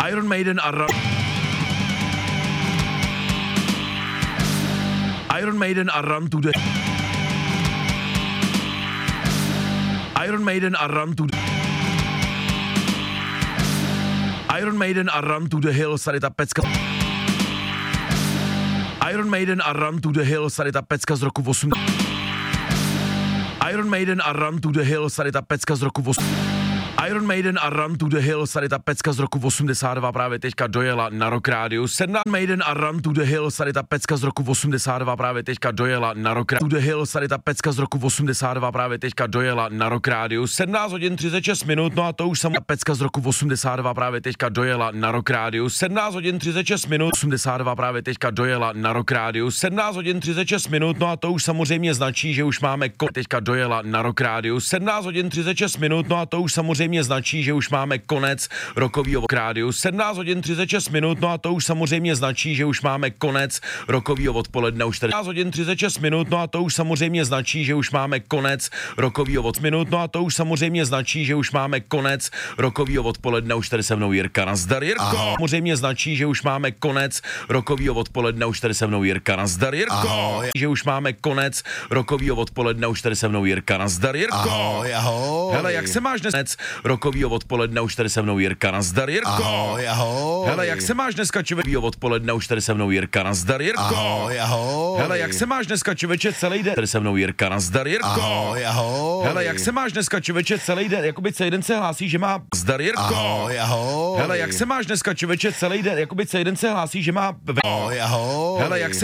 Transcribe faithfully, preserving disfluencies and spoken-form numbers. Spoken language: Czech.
Iron Maiden a Run... Iron Maiden a Run to the... Iron Maiden a Run to the... Iron Maiden a Run to the Hills, tady ta pecka... Iron Maiden a Run to the Hills, tady ta pecka z roku osmdesát... Iron Maiden a Run to the Hills, tady ta pecka z roku osmdesát... Iron Maiden a Run to the Hills, tady ta pecka z roku osmdesát dva právě teďka dojela na Rock Radio. sedmnáct Maiden a Run to the Hills, tady ta pecka z roku osmdesát dva právě teďka dojela na Rock Radio. To the Hills, tady ta pecka z roku osmdesát dva právě teďka dojela na Rock Radio. sedmnáct hodin třicet šest minut, no a to už sama pecka z roku osmdesát dva právě teďka dojela na Rock Radio. sedmnáct hodin třicet šest minut, osmdesát dva právě teďka dojela na Rock Radio. sedmnáct hodin třicet šest minut, no a to už samozřejmě značí, že už máme ko teďka dojela na Rock Radio. sedmnáct hodin třicet šest minut, no a to už samozřejmě značí, že už máme konec rokovýho rádiu. sedmnáct hodin třicet šest minut, no a to už samozřejmě značí, že už máme konec rokovýho odpoledne. Už sedmnáct hodin třicet šest minut, no a to už samozřejmě značí, že už máme konec rokovýho od minut, no a to už samozřejmě značí, že už máme konec rokovýho odpoledne. Už tady se mnou Jirka. Nazdar, Jirko. Ahoj. Samozřejmě značí, že už máme konec rokovýho odpoledne. Už tady se mnou Jirka. Nazdar, Jirko. Ahoj. Že už máme konec rokovýho odpoledne. Už tady se mnou Jirka. Nazdar, Jirko. Ahoj, ahoj. Hele, jak se máš dnes? Rokovýho odpoledne, už tady se mnou Jirka. Nazdar, Jirko. Ahoj, ahoj. Hele, jak se máš dneska člověk odpoledne, už tady se mnou Jirka. Nazdar, Jirko. Ahoj, ahoj. Hele, jak se máš dneska člověče celý den? Tady se mnou Jirka. Nazdar, Jirko. Ahoj, ahoj. Hele, jak se máš dneska člověče celý den? Jakoby celý den se hlásí, že má Nazdar, Jirko. Ahoj, ahoj. Hele, jak se máš dneska člověče celý den? Jakoby celý den se hlásí, že má Ahoj, ahoj. Hele, jak se